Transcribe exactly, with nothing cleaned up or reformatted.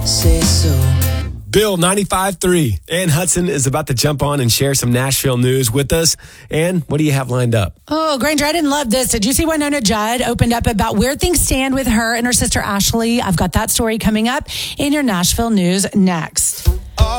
say so. Bill ninety-five three. Ann Hudson is about to jump on and share some Nashville news with us. Ann, what do you have lined up? Oh, Granger, I didn't love this. Did you see Winona Judd opened up about where things stand with her and her sister Ashley? I've got that story coming up in your Nashville news next.